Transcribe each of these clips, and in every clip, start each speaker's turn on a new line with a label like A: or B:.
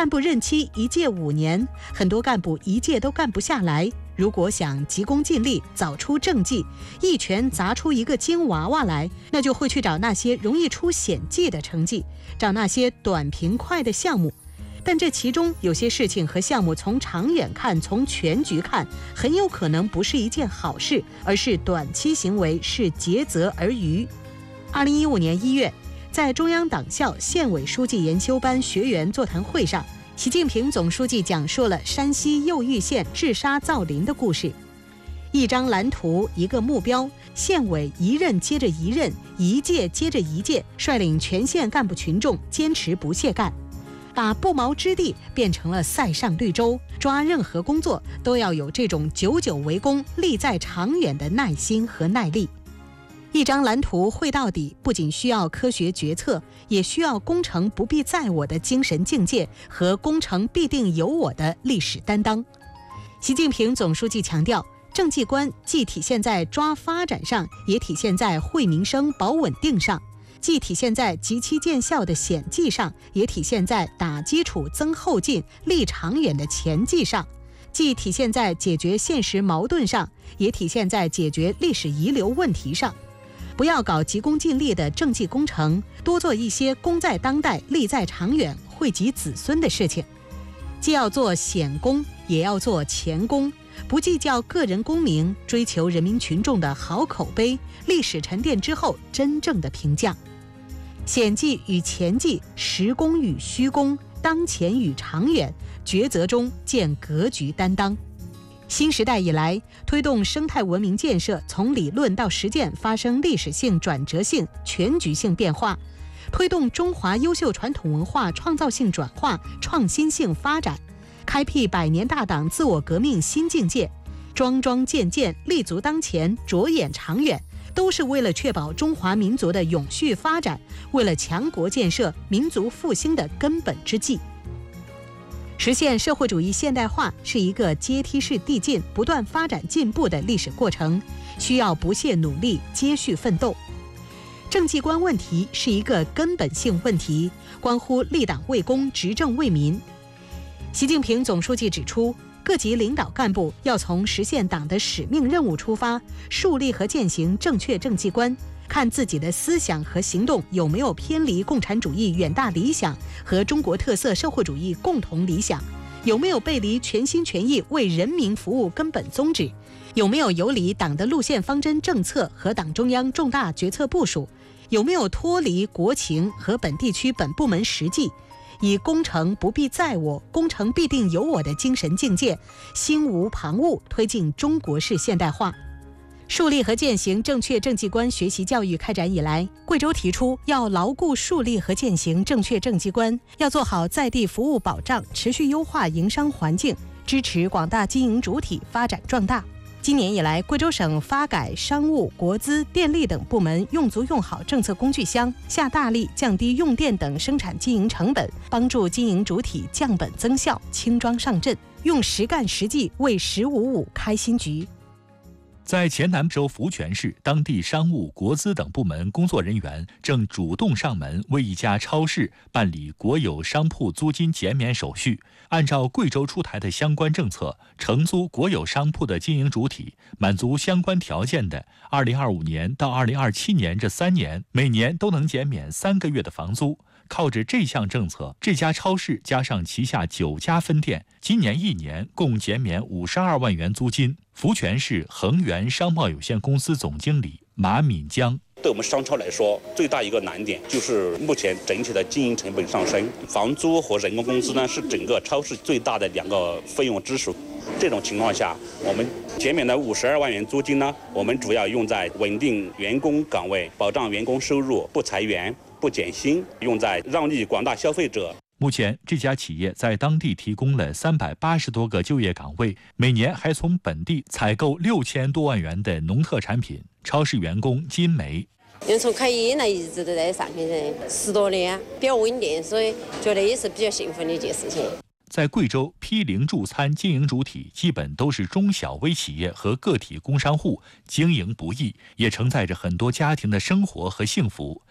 A: 干部任期一届5年，很多干部一届都干不下来。如果想急功近利，早出政绩，一拳砸出一个金娃娃来，那就会去找那些容易出险迹的成绩，找那些短平快的项目。但这其中有些事情和项目从长远看，从全局看，很有可能不是一件好事，而是短期行为，是竭泽而渔。2015年1月，在中央党校县委书记研修班学员座谈会上，习近平总书记讲述了山西右玉县治沙造林的故事。一张蓝图，一个目标，县委一任接着一任，一届接着一届，率领全县干部群众坚持不懈干，把不毛之地变成了塞上绿洲。抓任何工作都要有这种久久为功、利在长远的耐心和耐力。一张蓝图绘到底，不仅需要科学决策，也需要功成不必在我的精神境界和功成必定有我的历史担当。习近平总书记强调，政绩观既体现在抓发展上，也体现在惠民生、保稳定上；既体现在急期见效的险计上，也体现在打基础、增后劲、立长远的前计上；既体现在解决现实矛盾上，也体现在解决历史遗留问题上。不要搞急功近利的政绩工程，多做一些功在当代、利在长远、惠及子孙的事情。既要做显功，也要做前功，不计较个人功名，追求人民群众的好口碑，历史沉淀之后真正的评价。险计与前计，实功与虚功，当前与长远，抉择中见格局担当。新时代以来，推动生态文明建设从理论到实践发生历史性、转折性、全局性变化，推动中华优秀传统文化创造性转化、创新性发展，开辟100年大党自我革命新境界，桩桩件件立足当前，着眼长远，都是为了确保中华民族的永续发展，为了强国建设、民族复兴的根本之计。实现社会主义现代化是一个阶梯式递进、不断发展进步的历史过程，需要不懈努力、接续奋斗。政绩观问题是一个根本性问题，关乎立党为公、执政为民。习近平总书记指出，各级领导干部要从实现党的使命任务出发，树立和践行正确政绩观，看自己的思想和行动有没有偏离共产主义远大理想和中国特色社会主义共同理想，有没有背离全心全意为人民服务根本宗旨，有没有游离党的路线方针政策和党中央重大决策部署，有没有脱离国情和本地区本部门实际，以功成不必在我、功成必定有我的精神境界，心无旁骛推进中国式现代化。树立和践行正确政绩观学习教育开展以来，贵州提出要牢固树立和践行正确政绩观，要做好在地服务保障，持续优化营商环境，支持广大经营主体发展壮大。今年以来，贵州省发改、商务、国资、电力等部门用足用好政策工具箱，下大力降低用电等生产经营成本，帮助经营主体降本增效、轻装上阵，用实干实际为“1055”开新局。
B: 在黔南州福泉市，当地商务、国资等部门工作人员正主动上门为一家超市办理国有商铺租金减免手续。按照贵州出台的相关政策，承租国有商铺的经营主体满足相关条件的，2025年到2027年这3年，每年都能减免3个月的房租。靠着这项政策，这家超市加上旗下9家分店，今年1年共减免52万元租金。福泉市恒源商贸有限公司总经理马敏江：
C: 对我们商超来说，最大一个难点就是目前整体的经营成本上升，房租和人工工资呢是整个超市最大的2个费用支出。这种情况下，我们减免的52万元租金呢，我们主要用在稳定员工岗位、保障员工收入、不裁员、不减薪，用在让利广大消费者。
B: 目前，这家企业在当地提供了380多个就业岗位，每年还从本地采购6000多万元的农特产品。超市员工金梅：
D: 因为从开业以来一直都在上面10多年，比较稳定，所以觉得也是比较幸福的一件事情。
B: 在贵州，批零助餐经营主体基本都是中小微企业和个体工商户，经营不易，也承载着很多家庭的生活和幸福。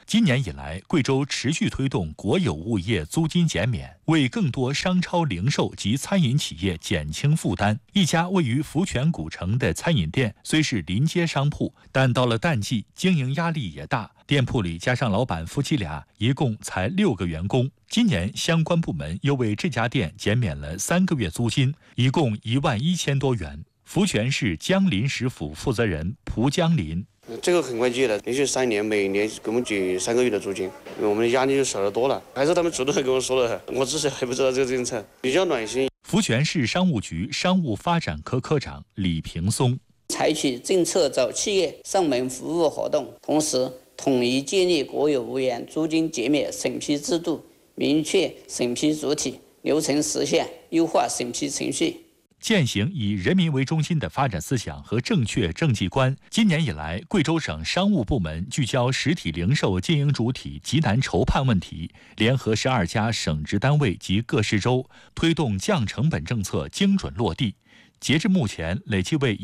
B: 今年以来，贵州持续推动国有物业租金减免，为更多商超零售及餐饮企业减轻负担。一家位于福泉古城的餐饮店虽是临街商铺，但到了淡季，经营压力也大。店铺里加上老板夫妻俩，一共才6个员工。今年相关部门又为这家店减免了3个月租金，一共11000多元。福泉市江林食府负责人蒲江林。
E: 这个很快结了，连续3年，每年给我们减3个月的租金，我们的压力就少得多了。还是他们主动跟我说的，我只是还不知道这个政策，比较暖心。
B: 福泉市商务局商务发展科科长李平松，
F: 采取政策找企业上门服务活动，同时统一建立国有物业租金减免审批制度，明确审批主体、流程实现，优化审批程序。
B: 践行以人民为中心的发展思想和正确政绩观。今年以来，贵州省商务部门聚焦实体零售经营主体急难筹判问题，联合12家省直单位及各市州，推动降成本政策精准落地。截至目前，累计为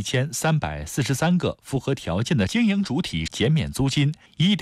B: 11343个符合条件的经营主体减免租金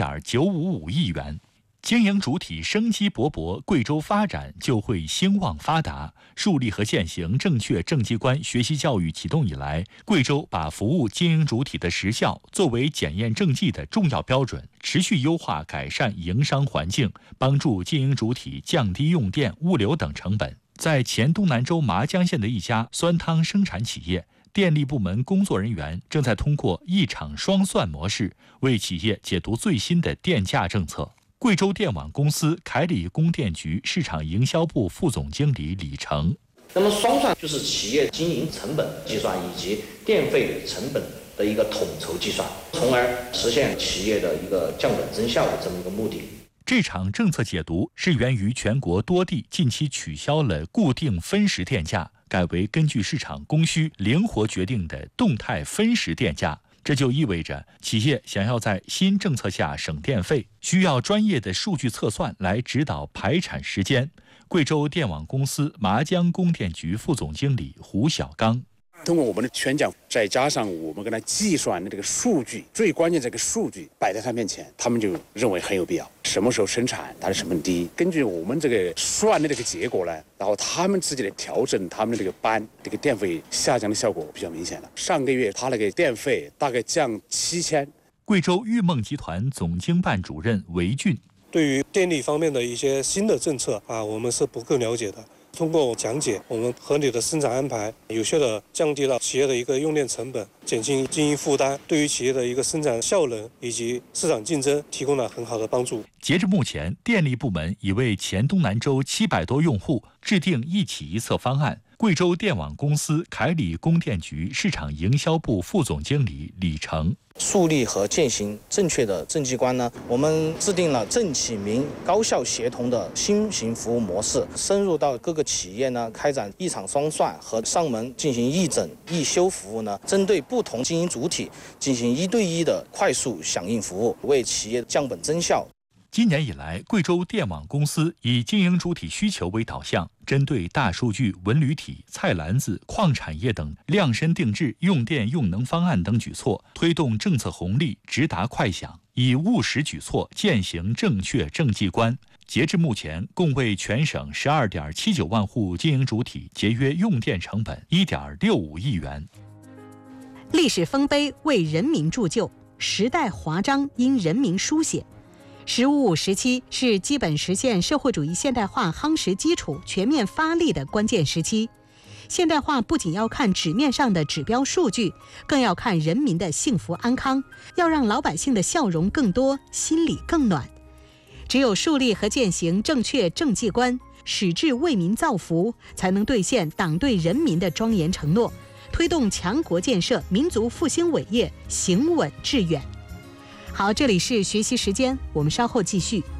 B: 1.955亿元。经营主体生机勃勃，贵州发展就会兴旺发达。树立和践行正确政绩观学习教育启动以来，贵州把服务经营主体的实效作为检验政绩的重要标准，持续优化改善营商环境，帮助经营主体降低用电、物流等成本。在黔东南州麻江县的一家酸汤生产企业，电力部门工作人员正在通过一场双算模式，为企业解读最新的电价政策。贵州电网公司凯里供电局市场营销部副总经理李成。
G: 那么双算就是企业经营成本计算以及电费成本的一个统筹计算，从而实现企业的一个降本增效的这么一个目的。
B: 这场政策解读是源于全国多地近期取消了固定分时电价，改为根据市场供需灵活决定的动态分时电价。这就意味着，企业想要在新政策下省电费，需要专业的数据测算来指导排产时间。贵州电网公司麻江供电局副总经理胡小刚。
H: 通过我们的宣讲，再加上我们跟他计算的这个数据，最关键这个数据摆在他面前，他们就认为很有必要。什么时候生产，它的成本低，根据我们这个算的这个结果呢，然后他们自己的调整他们的这个班，这个电费下降的效果比较明显了。上个月他那个电费大概降7000。
B: 贵州裕梦集团总经办主任韦俊，
I: 对于电力方面的一些新的政策我们是不够了解的。通过讲解，我们合理的生产安排，有效的降低了企业的一个用电成本，减轻经营负担，对于企业的一个生产效能以及市场竞争提供了很好的帮助。
B: 截至目前，电力部门已为黔东南州700多用户制定一起一策方案。贵州电网公司凯里供电局市场营销部副总经理李成。
J: 树立和践行正确的政绩观呢，我们制定了政企民高效协同的新型服务模式，深入到各个企业呢，开展一场双算和上门进行义诊义修服务呢，针对不同经营主体进行1对1的快速响应服务，为企业降本增效。
B: 今年以来，贵州电网公司以经营主体需求为导向，针对大数据、文旅体、菜篮子、矿产业等量身定制用电用能方案等举措，推动政策红利直达快响，以务实举措践行正确政绩观。截至目前，共为全省12.79万户经营主体节约用电成本1.65亿元。
A: 历史丰碑为人民铸就，时代华章因人民书写。“十五五”时期是基本实现社会主义现代化夯实基础、全面发力的关键时期。现代化不仅要看纸面上的指标数据，更要看人民的幸福安康，要让老百姓的笑容更多，心里更暖。只有树立和践行正确政绩观，矢志为民造福，才能兑现党对人民的庄严承诺，推动强国建设、民族复兴伟业行稳致远。好，这里是学习时间，我们稍后继续。